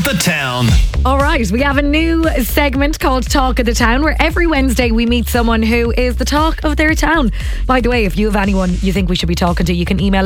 the Town. All right, we have a new segment called Talk of the Town, where every Wednesday we meet someone who is the talk of their town. By the way, if you have anyone you think we should be talking to, you can email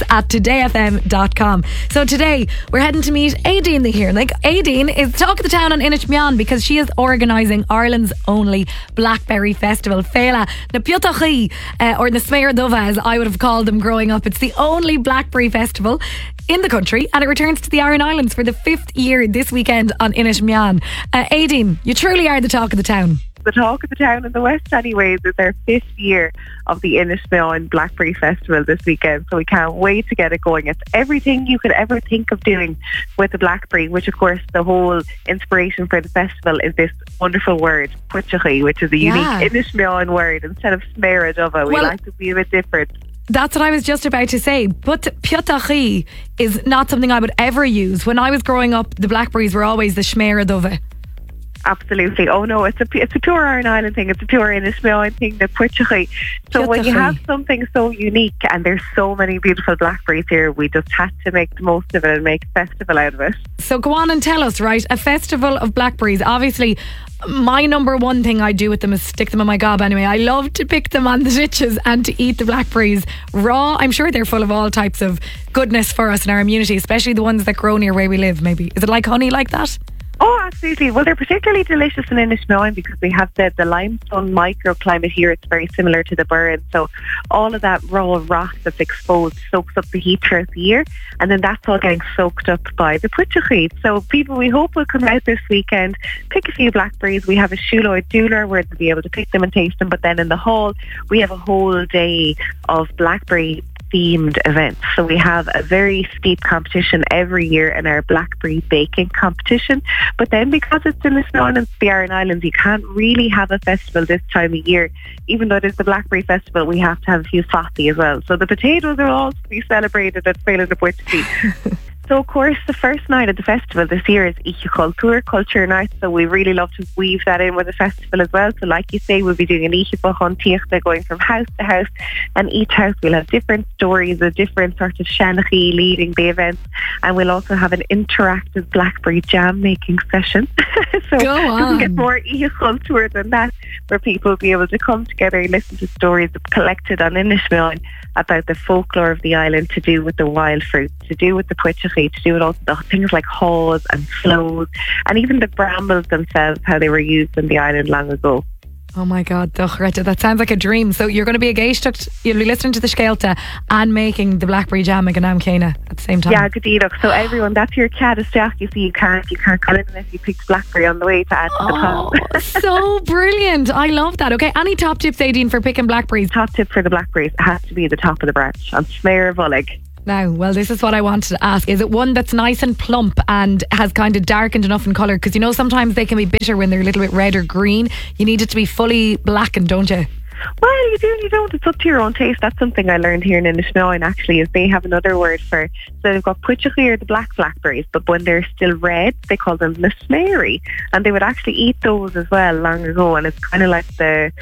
louise@todayfm.com. So today we're heading to meet Aideen here. Like, Aideen is Talk of the Town on Inishmeon because she is organising Ireland's only Blackberry Festival. Féile na Piotachí, or na Sméar Dubha, as I would have called them growing up. It's the only Blackberry Festival in the country, and it returns to the Aran Islands for the 5th year this weekend on Inishmeon. Aideen, you truly are the talk of the town. The talk of the town in the West anyways. It's our 5th year of the Inishmeon Blackberry Festival this weekend, so we can't wait to get it going. It's everything you could ever think of doing with the blackberry, which of course the whole inspiration for the festival is this wonderful word, Puitachí, which is a unique Inishmeon word. Instead of Sméar Dubha, we like to be a bit different. That's what I was just about to say. But Piotachí is not something I would ever use. When I was growing up, the blackberries were always the Sméar Dubha. Absolutely. Oh no, it's a pure Iron Island thing. It's a pure Inishmeon thing, the Puitachí. So when you have something so unique, and there's so many beautiful blackberries here, we just had to make the most of it and make a festival out of it. So go on and tell us, right? A festival of blackberries. Obviously, my number one thing I do with them is stick them in my gob anyway. I love to pick them on the ditches and to eat the blackberries raw. I'm sure they're full of all types of goodness for us in our immunity, especially the ones that grow near where we live, maybe. Is it like honey like that? Oh, absolutely. Well, they're particularly delicious in Inishmeon because we have the limestone microclimate here. It's very similar to the Burren. So all of that raw rock that's exposed soaks up the heat throughout the year, and then that's all getting soaked up by the Puitachí. So people, we hope, will come out this weekend, pick a few blackberries. We have a Shuloid Dooler where they'll be able to pick them and taste them, but then in the hall we have a whole day of blackberry themed events. So we have a very steep competition every year in our blackberry baking competition. But then because it's in the Aran Islands, you can't really have a festival this time of year. Even though it is the Blackberry Festival, we have to have a few fatty as well. So the potatoes are all to be celebrated at Féile na Puitachí. So of course the first night of the festival this year is Oíche Cultúr, Culture Night, so we really love to weave that in with the festival as well. So like you say, we'll be doing an Oíche Bachontíochta, going from house to house, and each house will have different stories, a different sort of shanachí leading the events, and we'll also have an interactive blackberry jam making session. So go on. Doesn't get more Oíche Cultúr than that, where people will be able to come together and listen to stories collected on Inishmeon about the folklore of the island, to do with the wild fruit, to do with the Puitachí, to do with all the things like haws and flows, and even the brambles themselves, how they were used in the island long ago. Oh my God, that sounds like a dream. So you're going to be a geishtcht, you'll be listening to the Scéalta and making the blackberry jam and Ganam Céine at the same time. Yeah, good deal. So everyone, that's your cadisteach. You see, you can't call it unless you picked blackberry on the way to add to the pot. So brilliant. I love that. Okay, any top tips, Aideen, for picking blackberries? Top tip for the blackberries, it has to be the top of the branch on Sméar Dubha. Now, well, this is what I wanted to ask. Is it one that's nice and plump and has kind of darkened enough in colour? Because you know sometimes they can be bitter when they're a little bit red or green. You need it to be fully blackened, don't you? Well, you do and you don't. It's up to your own taste. That's something I learned here in Inishmeon, actually, is they have another word for, so they've got Puitachí, or the black blackberries, but when they're still red, they call them the Sméary. And they would actually eat those as well long ago, and it's kind of like the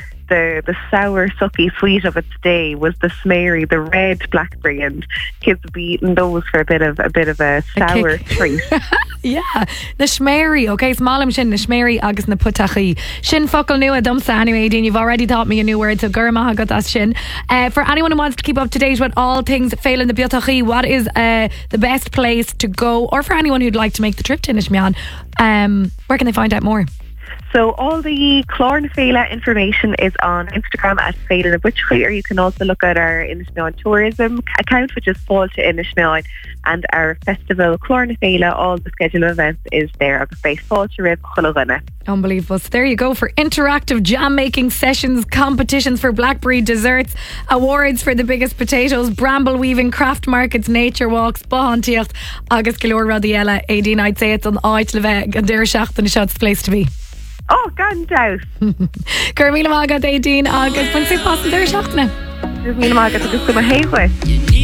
sour, sucky sweet of its day was the Sméary, the red blackberry, and kids would be eating those for a bit of a sour treat. Yeah, the Sméary. Okay, smálam sin, the Sméary agus na Puitachí. Sin focal nua dumsa anyway, Aideen, you've already taught me a new word, so gurmaha got that sin. For anyone who wants to keep up to date with all things Féile na Puitachí, what is the best place to go? Or for anyone who'd like to make the trip to Inishmeon, where can they find out more? So all the Clár na Féile information is on Instagram at Féile na Puitachí, or you can also look at our Inishmeon tourism account, which is Fáilte Inishmeon, and our festival Clár na Féile, all the schedule of events is there. Unbelievable. So there you go, for interactive jam making sessions, competitions for blackberry desserts, awards for the biggest potatoes, bramble weaving, craft markets, nature walks, Bachontíocht, agus Galore Radiella. Aideen, I'd say it's on Áit le bheith an deir seachtain is the place to be. Oh, gandous. Gur míle mágad, Aideen, agus buin sé pas an deir seachtaine. Míle mágad agus go ma héhue.